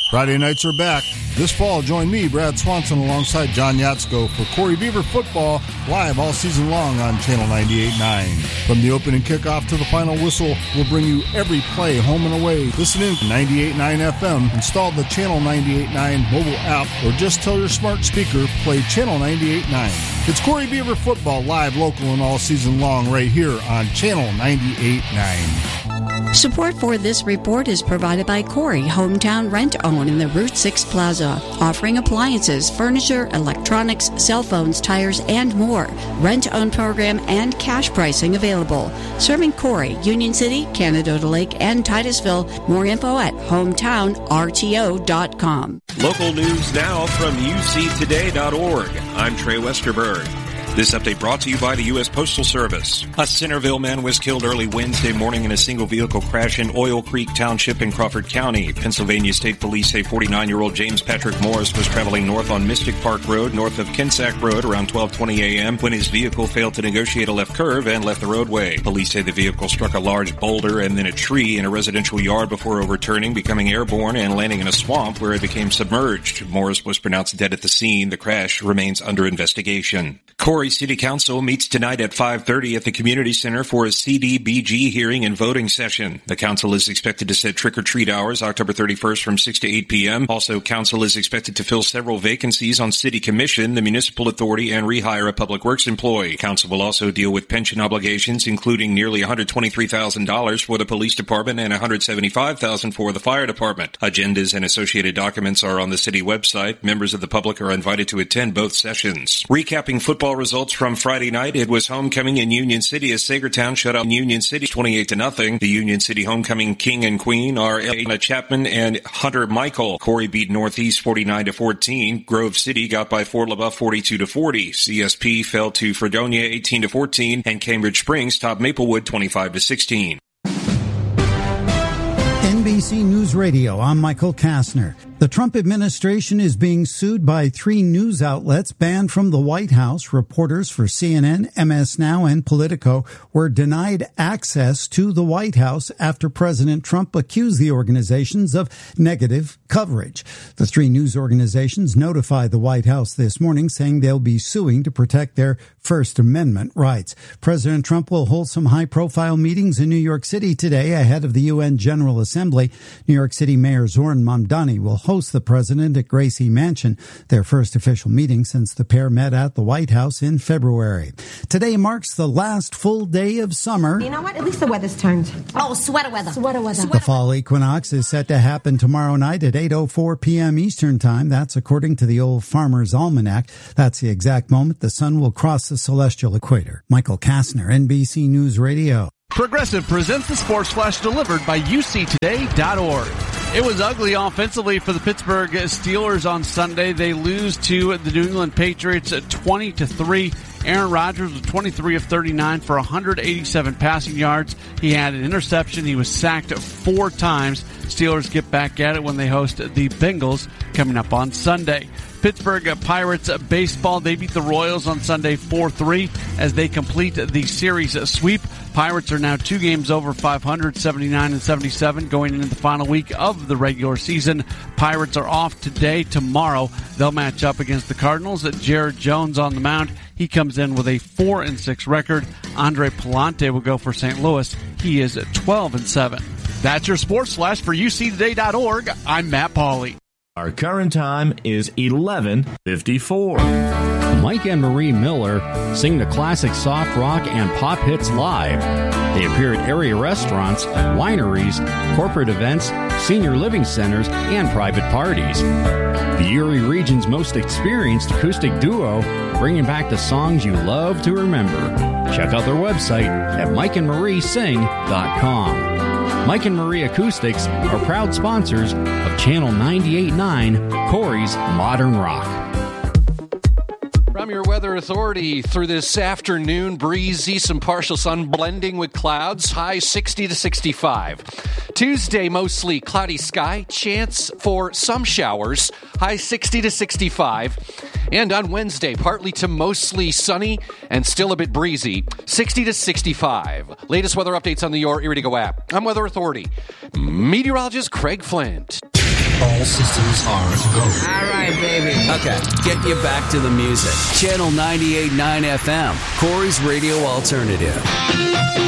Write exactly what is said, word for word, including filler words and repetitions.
Friday nights are back. This fall, join me, Brad Swanson, alongside John Yatsko for Corey Beaver football, live all season long on Channel ninety-eight point nine. From the opening kickoff to the final whistle, we'll bring you every play, home and away. Listen in to ninety-eight point nine F M, install the Channel ninety-eight point nine mobile app, or just tell your smart speaker, play Channel ninety-eight point nine. It's Corey Beaver football, live, local, and all season long right here on Channel ninety-eight point nine. Support for this report is provided by Corey Hometown Rent-Own in the Route six Plaza, offering appliances, furniture, electronics, cell phones, tires, and more. Rent-Own program and cash pricing available. Serving Corey, Union City, Canada Lake, and Titusville. More info at hometown r t o dot com. Local news now from u c today dot org. I'm Trey Westerberg. This update brought to you by the U S Postal Service. A Centerville man was killed early Wednesday morning in a single-vehicle crash in Oil Creek Township in Crawford County. Pennsylvania State Police say forty-nine-year-old James Patrick Morris was traveling north on Mystic Park Road, north of Kinsack Road, around twelve twenty a.m. when his vehicle failed to negotiate a left curve and left the roadway. Police say the vehicle struck a large boulder and then a tree in a residential yard before overturning, becoming airborne, and landing in a swamp where it became submerged. Morris was pronounced dead at the scene. The crash remains under investigation. Corey City Council meets tonight at five thirty at the Community Center for a C D B G hearing and voting session. The council is expected to set trick-or-treat hours October thirty-first from six to eight p.m. Also, council is expected to fill several vacancies on City Commission, the Municipal Authority, and rehire a Public Works employee. Council will also deal with pension obligations, including nearly one hundred twenty-three thousand dollars for the Police Department and one hundred seventy-five thousand dollars for the Fire Department. Agendas and associated documents are on the city website. Members of the public are invited to attend both sessions. Recapping football results from Friday night, it was homecoming in Union City as Sagertown shut out Union City twenty-eight to nothing. The Union City homecoming king and queen are Elena Chapman and Hunter Michael. Corey beat Northeast forty-nine to fourteen. Grove City got by Fort LaBeouf forty-two to forty. C S P fell to Fredonia eighteen to fourteen, and Cambridge Springs topped Maplewood twenty-five to sixteen. N B C News Radio, I'm Michael Kastner. The Trump administration is being sued by three news outlets banned from the White House. Reporters for C N N, M S Now, and Politico were denied access to the White House after President Trump accused the organizations of negative coverage. The three news organizations notified the White House this morning, saying they'll be suing to protect their First Amendment rights. President Trump will hold some high-profile meetings in New York City today ahead of the U N General Assembly. New York City Mayor Zoran Mamdani will host the president at Gracie Mansion, their first official meeting since the pair met at the White House in February. Today marks the last full day of summer. You know what? At least the weather's turned. Oh, sweater weather. Sweater weather. The fall equinox is set to happen tomorrow night at eight oh four p.m. Eastern Time. That's according to the Old Farmer's Almanac. That's the exact moment the sun will cross the celestial equator. Michael Kastner, N B C News Radio. Progressive presents the Sports Flash delivered by u c today dot org. It was ugly offensively for the Pittsburgh Steelers on Sunday. They lose to the New England Patriots at twenty to three. Aaron Rodgers was twenty-three of thirty-nine for one hundred eighty-seven passing yards. He had an interception. He was sacked four times. Steelers get back at it when they host the Bengals coming up on Sunday. Pittsburgh Pirates baseball, they beat the Royals on Sunday four three as they complete the series sweep. Pirates are now two games over five hundred, seventy-nine and seventy-seven, going into the final week of the regular season. Pirates are off today. Tomorrow, they'll match up against the Cardinals. Jared Jones on the mound. He comes in with a four and six record. Andre Palante will go for Saint Louis. He is at twelve and seven. That's your Sports Flash for u c today dot org. I'm Matt Pauley. Our current time is eleven fifty-four. Mike and Marie Miller sing the classic soft rock and pop hits live. They appear at area restaurants, wineries, corporate events, senior living centers, and private parties. The Erie region's most experienced acoustic duo, bringing back the songs you love to remember. Check out their website at mike and marie sing dot com. Mike and Marie Acoustics are proud sponsors of Channel ninety-eight point nine, Corey's Modern Rock. From your Weather Authority, through this afternoon, breezy, some partial sun blending with clouds, high sixty to sixty-five. Tuesday, mostly cloudy sky, chance for some showers, high sixty to sixty-five. And on Wednesday, partly to mostly sunny and still a bit breezy, sixty to sixty-five. Latest weather updates on the Your Erie to Go app. I'm Weather Authority meteorologist Craig Flint. All systems are go. All right, baby. Okay, get you back to the music. Channel ninety-eight point nine F M, Corey's Radio Alternative.